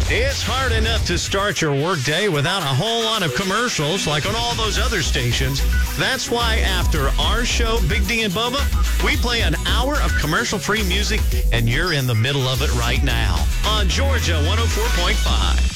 It's hard enough to start your workday without a whole lot of commercials like on all those other stations. That's why after our show, Big D and Bubba, we play an hour of commercial-free music, and you're in the middle of it right now on Georgia 104.5.